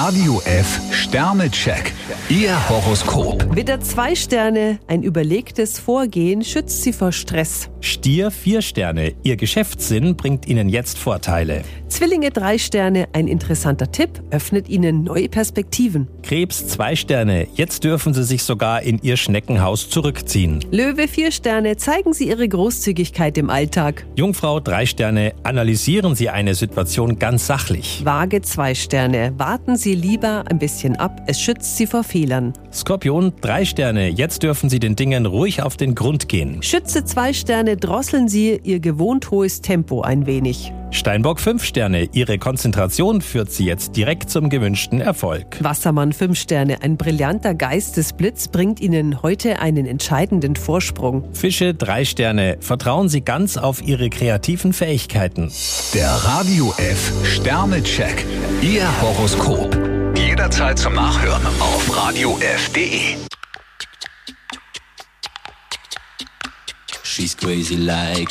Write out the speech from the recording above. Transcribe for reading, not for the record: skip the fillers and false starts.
Radio F Sternecheck. Ihr Horoskop. Widder 2 Sterne, ein überlegtes Vorgehen schützt Sie vor Stress. Stier 4 Sterne, Ihr Geschäftssinn bringt Ihnen jetzt Vorteile. Zwillinge 3 Sterne, ein interessanter Tipp öffnet Ihnen neue Perspektiven. Krebs 2 Sterne, jetzt dürfen Sie sich sogar in Ihr Schneckenhaus zurückziehen. Löwe 4 Sterne, zeigen Sie Ihre Großzügigkeit im Alltag. Jungfrau 3 Sterne, analysieren Sie eine Situation ganz sachlich. Waage 2 Sterne, warten Sie lieber ein bisschen ab, es schützt Sie vor Fehlern. Skorpion 3 Sterne, jetzt dürfen Sie den Dingen ruhig auf den Grund gehen. Schütze 2 Sterne, drosseln Sie Ihr gewohnt hohes Tempo ein wenig. Steinbock 5 Sterne, Ihre Konzentration führt Sie jetzt direkt zum gewünschten Erfolg. Wassermann 5 Sterne, ein brillanter Geistesblitz bringt Ihnen heute einen entscheidenden Vorsprung. Fische 3 Sterne, vertrauen Sie ganz auf Ihre kreativen Fähigkeiten. Der Radio F Sternecheck. Ihr Horoskop. Jederzeit zum Nachhören auf radiof.de. She's crazy like